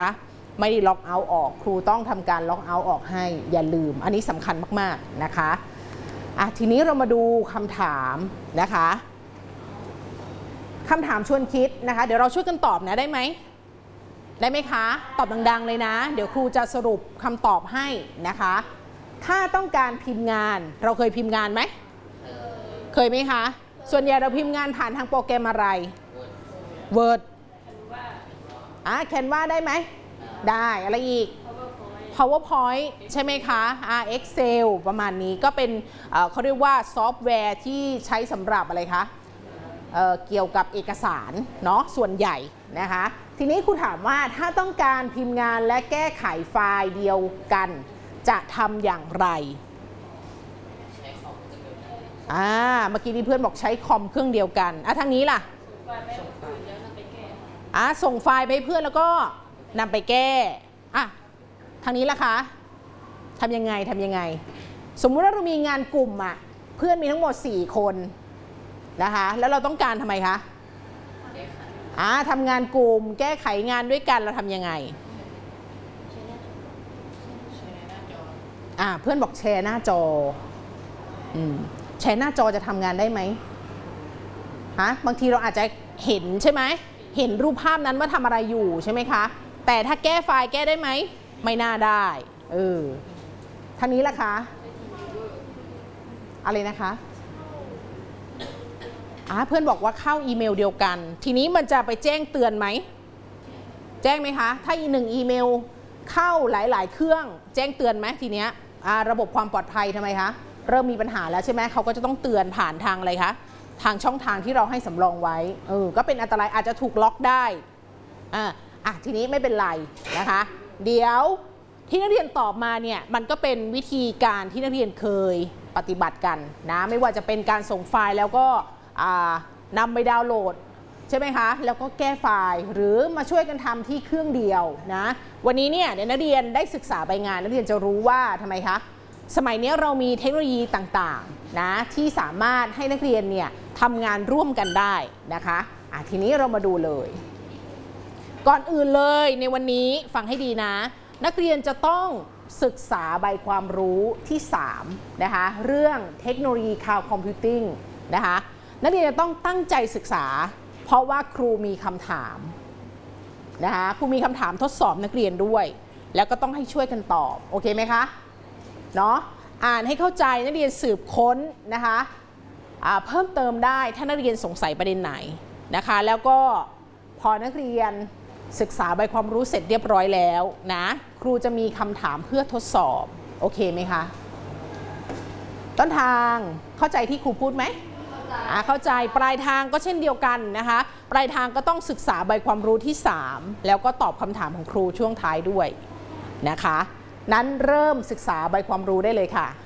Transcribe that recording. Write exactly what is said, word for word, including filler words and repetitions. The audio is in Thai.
ไม่ได้ล็อกเอาท์ออกครูต้องทำการล็อกเอาท์ออกให้อย่าลืมอันนี้สำคัญมากๆนะคะอ่ะทีนี้เรามาดูคำถามนะคะคำถามชวนคิดนะคะเดี๋ยวเราช่วยกันตอบนะได้ไหมได้ไหมคะตอบดังๆเลยนะเดี๋ยวครูจะสรุปคำตอบให้นะคะถ้าต้องการพิมพ์งานเราเคยพิมพ์งานไหมเคยไหมคะส่วนใหญ่เราพิมพ์งานผ่านทางโปรแกรมอะไร Word อ่ะ Canva ได้ไหมได้อะไรอีก PowerPoint ใช่ไหมคะอ่า Excel ประมาณนี้ก็เป็น เอ่อ เขาเรียกว่าซอฟต์แวร์ที่ใช้สำหรับอะไรคะ เอ่อ เกี่ยวกับเอกสารเนาะส่วนใหญ่นะคะทีนี้ครูถามว่าถ้าต้องการพิมพ์งานและแก้ไขไฟล์เดียวกันจะทำอย่างไรอ่าเมื่อกี้นี้เพื่อนบอกใช้คอมเครื่องเดียวกันอ่ะทางนี้ล่ะอ่ะส่งไฟล์ไปให้เพื่อนแล้วก็นำไปแก้อ่ะทางนี้ล่ะคะทำยังไงทำยังไงสมมุติว่าเรามีงานกลุ่มอ่ะเพื่อนมีทั้งหมดสี่คนนะคะแล้วเราต้องการทำไมคะอ่าทำงานกลุ่มแก้ไขงานด้วยกันเราทำยังไงอ่าเพื่อนบอกแชร์หน้าจออืมแชร์หน้าจอจะทำงานได้ไหมฮะบางทีเราอาจจะเห็นใช่ไหมเห็นรูปภาพนั้นว่าทำอะไรอยู่ใช่ไหมคะแต่ถ้าแก้ไฟล์แก้ได้ไหมไม่น่าได้เออท่านี้ล่ะคะอะไรนะคะอ่าเพื่อนบอกว่าเข้าอีเมลเดียวกันทีนี้มันจะไปแจ้งเตือนไหมแจ้งไหมคะถ้าอีหนึ่งอีเมลเข้าหลายๆเครื่องแจ้งเตือนไหมทีเนี้ยอ่าระบบความปลอดภัยทำไมคะเริ่มมีปัญหาแล้วใช่ไหมเขาก็จะต้องเตือนผ่านทางอะไรคะทางช่องทางที่เราให้สำรองไว้เออก็เป็นอันตรายอาจจะถูกล็อกได้อ่าอ่ะทีนี้ไม่เป็นไรนะคะเดี๋ยวที่นักเรียนตอบมาเนี่ยมันก็เป็นวิธีการที่นักเรียนเคยปฏิบัติกันนะไม่ว่าจะเป็นการส่งไฟล์แล้วก็นำไปดาวน์โหลดใช่ไหมคะแล้วก็แก้ไฟล์หรือมาช่วยกันทำที่เครื่องเดียวนะวันนี้เนี่ยเดี๋ยวนักเรียนได้ศึกษาใบงานนักเรียนจะรู้ว่าทำไมคะสมัยนี้เรามีเทคโนโลยีต่างๆนะที่สามารถให้นักเรียนเนี่ยทำงานร่วมกันได้นะคะอ่ะทีนี้เรามาดูเลยก่อนอื่นเลยในวันนี้ฟังให้ดีนะนักเรียนจะต้องศึกษาใบความรู้ที่สามนะคะเรื่องเทคโนโลยีคลาวด์คอมพิวติ้งนะคะนักเรียนจะต้องตั้งใจศึกษาเพราะว่าครูมีคำถามนะคะครูมีคำถามทดสอบนักเรียนด้วยแล้วก็ต้องให้ช่วยกันตอบโอเคไหมคะเนาะอ่านให้เข้าใจนักเรียนสืบค้นนะคะอ่าเพิ่มเติมได้ถ้านักเรียนสงสัยประเด็นไหนนะคะแล้วก็พอนักเรียนศึกษาใบความรู้เสร็จเรียบร้อยแล้วนะครูจะมีคำถามเพื่อทดสอบโอเคไหมคะต้นทางเข้าใจที่ครูพูดไหมเข้าใจปลายทางก็เช่นเดียวกันนะคะปลายทางก็ต้องศึกษาใบความรู้ที่สามแล้วก็ตอบคำถามของครูช่วงท้ายด้วยนะคะนั้นเริ่มศึกษาใบความรู้ได้เลยค่ะ